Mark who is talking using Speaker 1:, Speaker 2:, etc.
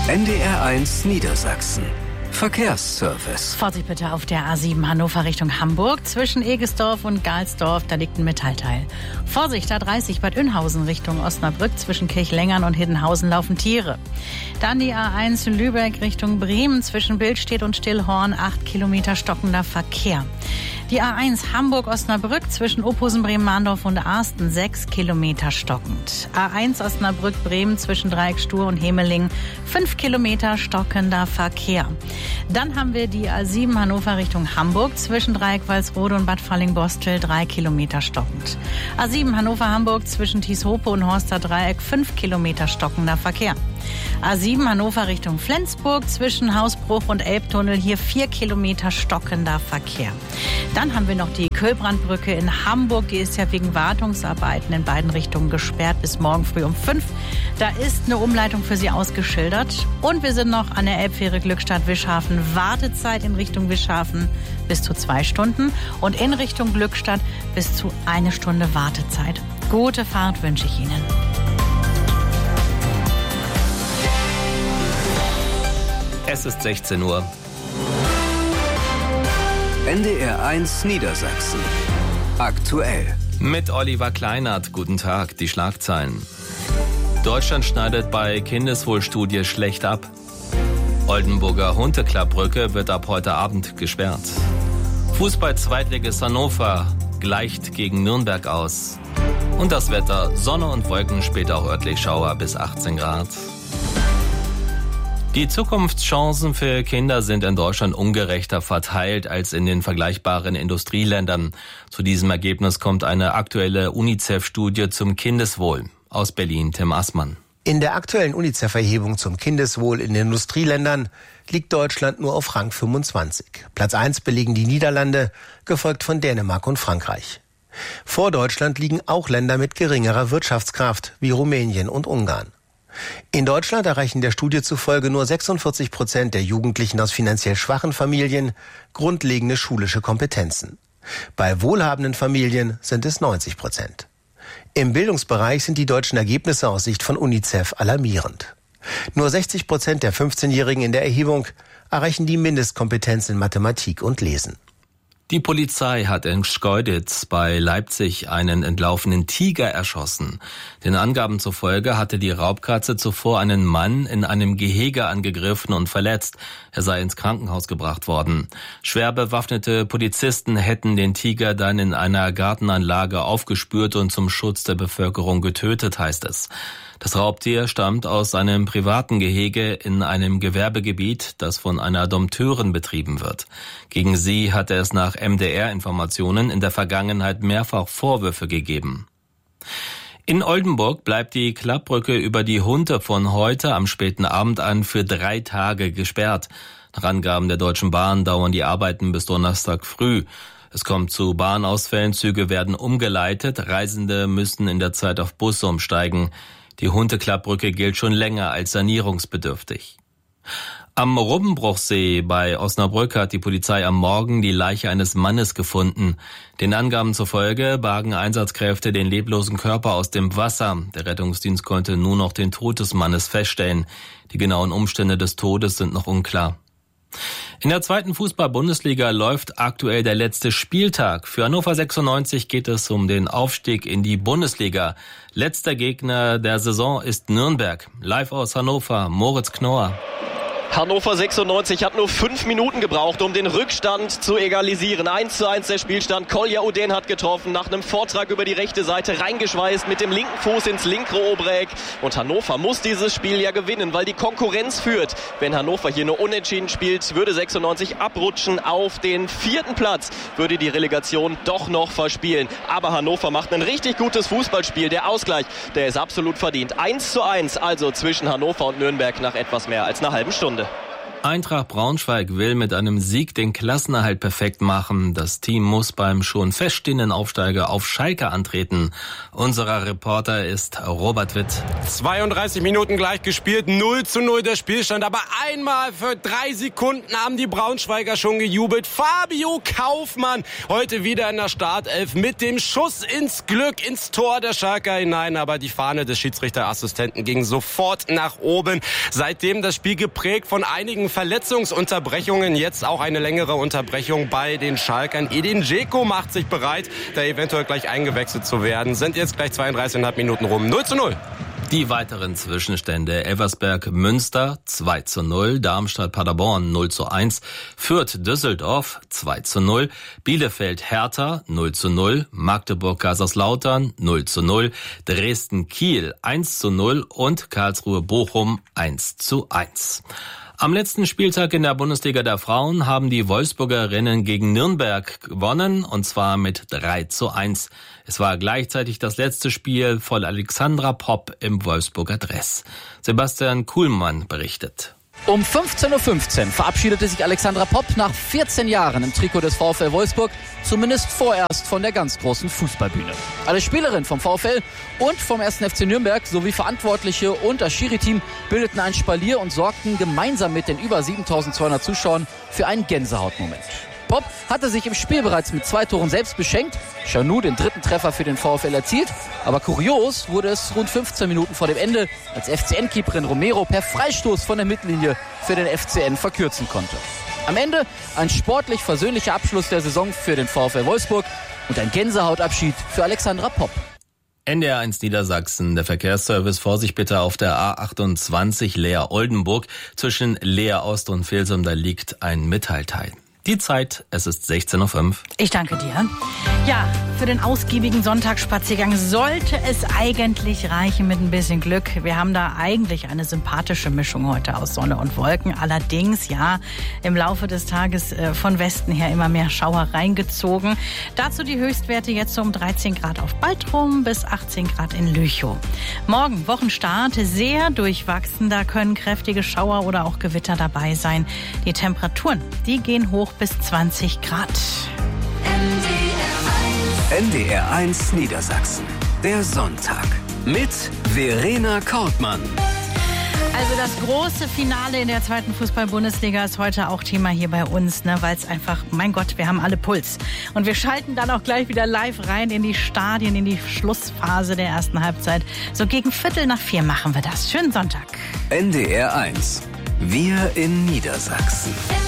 Speaker 1: NDR1 Niedersachsen. Verkehrsservice.
Speaker 2: Vorsicht bitte auf der A7 Hannover Richtung Hamburg. Zwischen Egesdorf und Galsdorf, da liegt ein Metallteil. Vorsicht, A30 Bad Oeynhausen Richtung Osnabrück. Zwischen Kirchlengern und Hiddenhausen laufen Tiere. Dann die A1 Lübeck Richtung Bremen. Zwischen Billstedt und Stillhorn 8 Kilometer stockender Verkehr. Die A1 Hamburg-Osnabrück zwischen Ophusen, Bremen-Mahndorf und Arsten 6 Kilometer stockend. A1 Osnabrück-Bremen zwischen Dreieckstuhr und Hemeling 5 Kilometer stockender Verkehr. Dann haben wir die A7 Hannover Richtung Hamburg zwischen Dreieck-Walsrode und Bad Falling-Bostel 3 Kilometer stockend. A7 Hannover-Hamburg zwischen Thieshope und Horster Dreieck 5 Kilometer stockender Verkehr. A7 Hannover Richtung Flensburg zwischen Hausbruch und Elbtunnel hier 4 Kilometer stockender Verkehr. Dann haben wir noch die Köhlbrandbrücke in Hamburg. Die ist ja wegen Wartungsarbeiten in beiden Richtungen gesperrt bis morgen früh um 5. Da ist eine Umleitung für Sie ausgeschildert. Und wir sind noch an der Elbfähre Glückstadt-Wischhafen. Wartezeit in Richtung Wischhafen bis zu 2 Stunden und in Richtung Glückstadt bis zu 1 Stunde Wartezeit. Gute Fahrt wünsche ich Ihnen.
Speaker 3: Es ist 16 Uhr.
Speaker 1: NDR1 Niedersachsen. Aktuell.
Speaker 3: Mit Oliver Kleinert. Guten Tag, die Schlagzeilen. Deutschland schneidet bei Kindeswohlstudie schlecht ab. Oldenburger Hundeklappbrücke wird ab heute Abend gesperrt. Fußball-Zweitligist Hannover gleicht gegen Nürnberg aus. Und das Wetter, Sonne und Wolken, später auch örtlich Schauer bis 18 Grad. Die Zukunftschancen für Kinder sind in Deutschland ungerechter verteilt als in den vergleichbaren Industrieländern. Zu diesem Ergebnis kommt eine aktuelle UNICEF-Studie zum Kindeswohl. Aus Berlin, Tim Assmann.
Speaker 4: In der aktuellen UNICEF-Erhebung zum Kindeswohl in den Industrieländern liegt Deutschland nur auf Rang 25. Platz 1 belegen die Niederlande, gefolgt von Dänemark und Frankreich. Vor Deutschland liegen auch Länder mit geringerer Wirtschaftskraft wie Rumänien und Ungarn. In Deutschland erreichen der Studie zufolge nur 46% der Jugendlichen aus finanziell schwachen Familien grundlegende schulische Kompetenzen. Bei wohlhabenden Familien sind es 90%. Im Bildungsbereich sind die deutschen Ergebnisse aus Sicht von UNICEF alarmierend. Nur 60% der 15-Jährigen in der Erhebung erreichen die Mindestkompetenz in Mathematik und Lesen.
Speaker 3: Die Polizei hat in Schkeuditz bei Leipzig einen entlaufenen Tiger erschossen. Den Angaben zufolge hatte die Raubkatze zuvor einen Mann in einem Gehege angegriffen und verletzt. Er sei ins Krankenhaus gebracht worden. Schwer bewaffnete Polizisten hätten den Tiger dann in einer Gartenanlage aufgespürt und zum Schutz der Bevölkerung getötet, heißt es. Das Raubtier stammt aus einem privaten Gehege in einem Gewerbegebiet, das von einer Dompteurin betrieben wird. Gegen sie hatte es nach MDR-Informationen in der Vergangenheit mehrfach Vorwürfe gegeben. In Oldenburg bleibt die Klappbrücke über die Hunte von heute am späten Abend an für 3 Tage gesperrt. Nach Angaben der Deutschen Bahn dauern die Arbeiten bis Donnerstag früh. Es kommt zu Bahnausfällen, Züge werden umgeleitet, Reisende müssen in der Zeit auf Busse umsteigen. Die Hunteklappbrücke gilt schon länger als sanierungsbedürftig. Am Rubbenbruchsee bei Osnabrück hat die Polizei am Morgen die Leiche eines Mannes gefunden. Den Angaben zufolge bargen Einsatzkräfte den leblosen Körper aus dem Wasser. Der Rettungsdienst konnte nur noch den Tod des Mannes feststellen. Die genauen Umstände des Todes sind noch unklar. In der 2. Fußball-Bundesliga läuft aktuell der letzte Spieltag. Für Hannover 96 geht es um den Aufstieg in die Bundesliga. Letzter Gegner der Saison ist Nürnberg. Live aus Hannover, Moritz Knorr.
Speaker 5: Hannover 96 hat nur 5 Minuten gebraucht, um den Rückstand zu egalisieren. 1:1 der Spielstand. Kolja Uden hat getroffen, nach einem Vortrag über die rechte Seite reingeschweißt mit dem linken Fuß ins linkere Obreck. Und Hannover muss dieses Spiel ja gewinnen, weil die Konkurrenz führt. Wenn Hannover hier nur unentschieden spielt, würde 96 abrutschen auf den 4. Platz, würde die Relegation doch noch verspielen. Aber Hannover macht ein richtig gutes Fußballspiel. Der Ausgleich, der ist absolut verdient. 1:1 also zwischen Hannover und Nürnberg nach etwas mehr als einer halben Stunde.
Speaker 3: Eintracht Braunschweig will mit einem Sieg den Klassenerhalt perfekt machen. Das Team muss beim schon feststehenden Aufsteiger auf Schalke antreten. Unser Reporter ist Robert Witt.
Speaker 6: 32 Minuten gleich gespielt, 0:0 der Spielstand. Aber einmal für 3 Sekunden haben die Braunschweiger schon gejubelt. Fabio Kaufmann heute wieder in der Startelf mit dem Schuss ins Glück, ins Tor der Schalker hinein. Aber die Fahne des Schiedsrichterassistenten ging sofort nach oben. Seitdem das Spiel geprägt von einigen Verletzungsunterbrechungen, jetzt auch eine längere Unterbrechung bei den Schalkern. Edin Dzeko macht sich bereit, da eventuell gleich eingewechselt zu werden. Sind jetzt gleich 32,5 Minuten rum. 0:0.
Speaker 3: Die weiteren Zwischenstände: Elversberg-Münster 2:0, Darmstadt-Paderborn 0:1, Fürth-Düsseldorf 2:0, Bielefeld-Hertha 0:0, Magdeburg-Kaiserslautern 0:0, Dresden-Kiel 1:0 und Karlsruhe-Bochum 1:1. Am letzten Spieltag in der Bundesliga der Frauen haben die Wolfsburgerinnen gegen Nürnberg gewonnen, und zwar mit 3:1. Es war gleichzeitig das letzte Spiel von Alexandra Popp im Wolfsburger Dress. Sebastian Kuhlmann berichtet.
Speaker 7: Um 15:15 Uhr verabschiedete sich Alexandra Popp nach 14 Jahren im Trikot des VfL Wolfsburg, zumindest vorerst von der ganz großen Fußballbühne. Alle Spielerinnen vom VfL und vom 1. FC Nürnberg sowie Verantwortliche und das Schiri-Team bildeten ein Spalier und sorgten gemeinsam mit den über 7.200 Zuschauern für einen Gänsehautmoment. Popp hatte sich im Spiel bereits mit 2 Toren selbst beschenkt, Chanou den 3. Treffer für den VfL erzielt, aber kurios wurde es rund 15 Minuten vor dem Ende, als FCN-Keeperin Romero per Freistoß von der Mittellinie für den FCN verkürzen konnte. Am Ende ein sportlich versöhnlicher Abschluss der Saison für den VfL Wolfsburg und ein Gänsehautabschied für Alexandra Popp.
Speaker 3: NDR1 Niedersachsen, der Verkehrsservice, Vorsicht bitte auf der A28 Leer-Oldenburg. Zwischen Leer Ost und Vilsum, da liegt ein Metallteil. Die Zeit, es ist 16:05 Uhr.
Speaker 2: Ich danke dir. Ja, für den ausgiebigen Sonntagsspaziergang sollte es eigentlich reichen mit ein bisschen Glück. Wir haben da eigentlich eine sympathische Mischung heute aus Sonne und Wolken. Allerdings, ja, im Laufe des Tages von Westen her immer mehr Schauer reingezogen. Dazu die Höchstwerte jetzt um 13 Grad auf Baltrum bis 18 Grad in Lüchow. Morgen, Wochenstart, sehr durchwachsen. Da können kräftige Schauer oder auch Gewitter dabei sein. Die Temperaturen, die gehen hoch bis 20 Grad.
Speaker 1: NDR1 Niedersachsen. Der Sonntag. Mit Verena Kortmann.
Speaker 2: Also das große Finale in der 2. Fußball-Bundesliga ist heute auch Thema hier bei uns, ne? Weil es einfach, mein Gott, wir haben alle Puls. Und wir schalten dann auch gleich wieder live rein in die Stadien, in die Schlussphase der ersten Halbzeit. So gegen 3:15 machen wir das. Schönen Sonntag.
Speaker 1: NDR1. Wir in Niedersachsen.